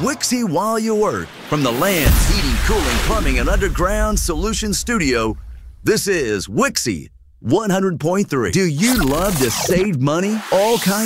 Wixie while you work. From the Land's Heating, Cooling, Plumbing, and Underground Solutions Studio, this is Wixie 100.3. Do you love to save money? All kinds